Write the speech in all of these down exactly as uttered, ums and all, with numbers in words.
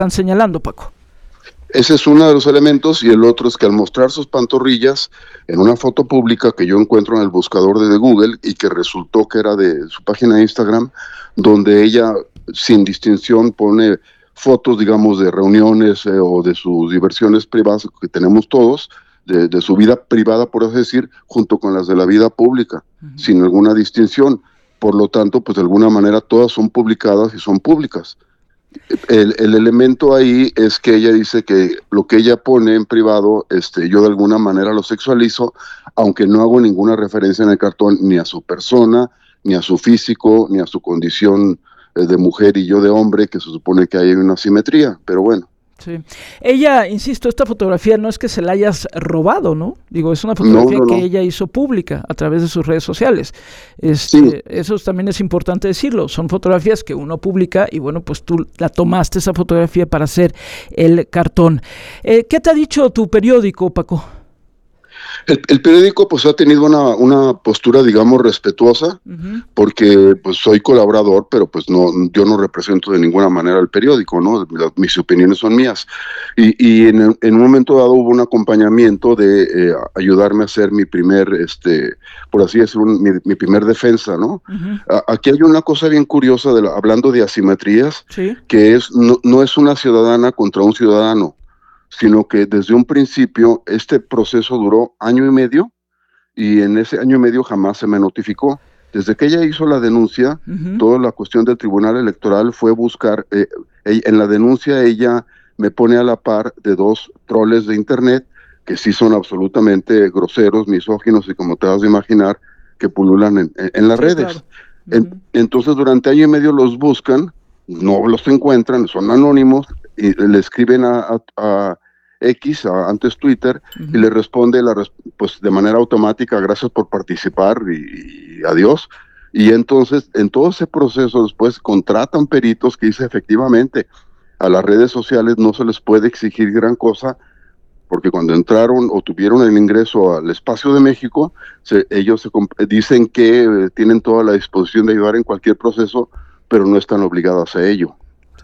están señalando, Paco. Ese es uno de los elementos, y el otro es que al mostrar sus pantorrillas en una foto pública que yo encuentro en el buscador de Google y que resultó que era de su página de Instagram, donde ella sin distinción pone fotos, digamos, de reuniones eh, o de sus diversiones privadas que tenemos todos, de, de su vida privada, por así decir, junto con las de la vida pública, uh-huh. sin alguna distinción. Por lo tanto, pues de alguna manera todas son publicadas y son públicas. El, el elemento ahí es que ella dice que lo que ella pone en privado, este, yo de alguna manera lo sexualizo, aunque no hago ninguna referencia en el cartón ni a su persona, ni a su físico, ni a su condición eh, de mujer y yo de hombre, que se supone que hay una simetría, pero bueno. Sí. Ella, insisto, esta fotografía no es que se la hayas robado, ¿no? Digo, es una fotografía no, no, no. que ella hizo pública a través de sus redes sociales. Este, sí. Eso también es importante decirlo. Son fotografías que uno publica y bueno, pues tú la tomaste esa fotografía para hacer el cartón. Eh, ¿Qué te ha dicho tu periódico, Paco? El, el periódico pues ha tenido una, una postura, digamos, respetuosa, uh-huh. porque pues soy colaborador, pero pues no, yo no represento de ninguna manera al periódico, ¿no? Las, mis opiniones son mías. Y, y en, en un momento dado hubo un acompañamiento de eh, ayudarme a hacer mi primer, este, por así decirlo, mi, mi primer defensa, ¿no? Uh-huh. A, aquí hay una cosa bien curiosa, de la, hablando de asimetrías, ¿sí? que es no, no es una ciudadana contra un ciudadano, sino que desde un principio este proceso duró año y medio y en ese año y medio jamás se me notificó. Desde que ella hizo la denuncia, uh-huh. toda la cuestión del Tribunal Electoral fue buscar, eh, en la denuncia ella me pone a la par de dos troles de internet que sí son absolutamente groseros, misóginos y como te vas a imaginar, que pululan en, en, en las sí, redes. Claro. Uh-huh. En, entonces durante año y medio los buscan, no los encuentran, son anónimos, y le escriben a, a, a X, a, antes Twitter, uh-huh. y le responde la, pues de manera automática, gracias por participar y, y adiós. Y entonces, en todo ese proceso, después contratan peritos que dice efectivamente, a las redes sociales no se les puede exigir gran cosa, porque cuando entraron o tuvieron el ingreso al espacio de México, se, ellos se, dicen que eh, tienen toda la disposición de ayudar en cualquier proceso, pero no están obligados a ello.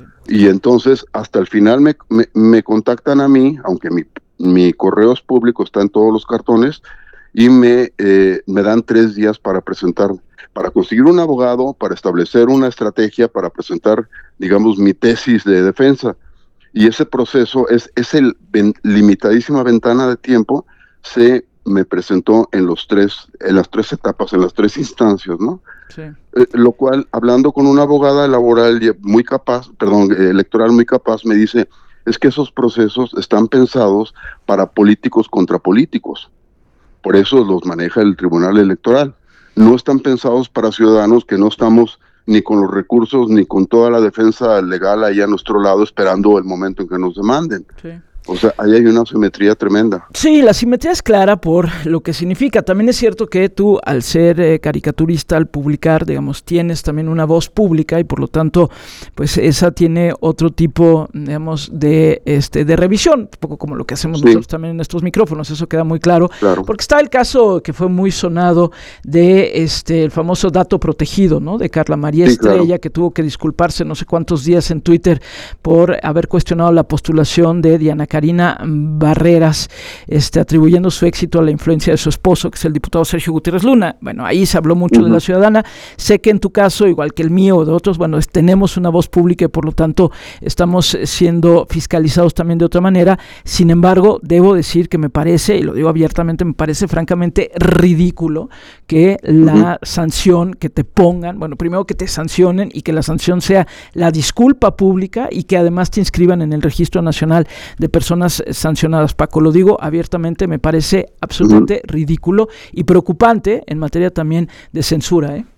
Y entonces hasta el final me, me, me contactan a mí, aunque mi, mi correo es público, está en todos los cartones, y me, eh, me dan tres días para presentar, para conseguir un abogado, para establecer una estrategia, para presentar, digamos, mi tesis de defensa. Y ese proceso es, es el ven, limitadísima ventana de tiempo, se me presentó en los tres, en las tres etapas, en las tres instancias, ¿no? Sí. Eh, lo cual, hablando con una abogada laboral muy capaz, perdón, eh, electoral muy capaz, me dice, es que esos procesos están pensados para políticos contra políticos. Por eso los maneja el Tribunal Electoral. No están pensados para ciudadanos que no estamos ni con los recursos ni con toda la defensa legal ahí a nuestro lado esperando el momento en que nos demanden. Sí. O sea, ahí hay una simetría tremenda. Sí, la simetría es clara por lo que significa. También es cierto que tú, al ser eh, caricaturista, al publicar, digamos, tienes también una voz pública y por lo tanto, pues esa tiene otro tipo, digamos, de este de revisión, un poco como lo que hacemos sí. nosotros también en estos micrófonos, eso queda muy claro. claro. Porque está el caso que fue muy sonado de este el famoso dato protegido, ¿no? De Carla María sí, Estrella, claro. que tuvo que disculparse no sé cuántos días en Twitter por haber cuestionado la postulación de Diana Karina Barreras, este, atribuyendo su éxito a la influencia de su esposo, que es el diputado Sergio Gutiérrez Luna. Bueno, ahí se habló mucho uh-huh. de la ciudadana. Sé que en tu caso, igual que el mío o de otros, bueno, es, tenemos una voz pública y por lo tanto estamos siendo fiscalizados también de otra manera. Sin embargo, debo decir que me parece, y lo digo abiertamente, me parece francamente ridículo que la uh-huh. sanción que te pongan, bueno, primero que te sancionen y que la sanción sea la disculpa pública y que además te inscriban en el Registro Nacional de Personas sancionadas. Paco, lo digo abiertamente, me parece absolutamente uh-huh. ridículo y preocupante en materia también de censura, ¿eh?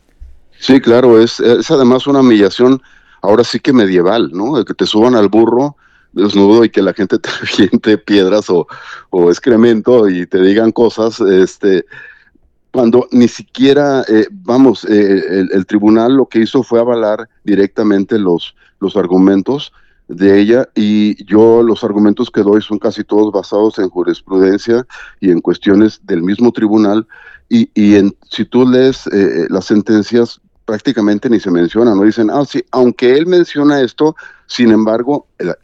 Sí, claro, es, es además una humillación, ahora sí que medieval, ¿no? De que te suban al burro desnudo y que la gente te aviente piedras o, o excremento y te digan cosas, este, cuando ni siquiera, eh, vamos, eh, el, el tribunal lo que hizo fue avalar directamente los, los argumentos de ella, y yo los argumentos que doy son casi todos basados en jurisprudencia y en cuestiones del mismo tribunal, y, y en, si tú lees eh, las sentencias, prácticamente ni se menciona, no dicen, ah, sí, aunque él menciona esto, sin embargo, el,